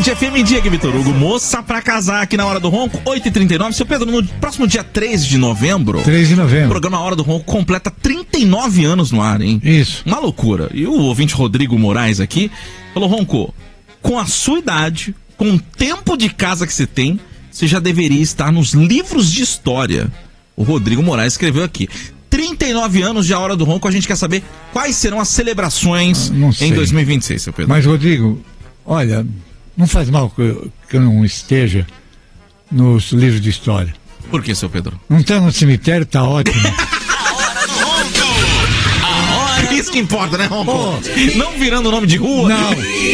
Band FM, dia que Vitor Hugo, moça pra casar aqui na Hora do Ronco, 8h39. Seu Pedro, no próximo dia 3 de novembro... 3 de novembro. O programa Hora do Ronco completa 39 anos no ar, hein? Isso. Uma loucura. E o ouvinte Rodrigo Moraes aqui falou: Ronco, com a sua idade, com o tempo de casa que você tem, você já deveria estar nos livros de história. O Rodrigo Moraes escreveu aqui. 39 anos de A Hora do Ronco, a gente quer saber quais serão as celebrações em 2026, seu Pedro. Mas, Rodrigo, olha, não faz mal que eu não esteja nos livros de história. Por que, seu Pedro? Não tá no cemitério, tá ótimo. Isso que importa, né, Ronco? Não virando nome de rua. Não.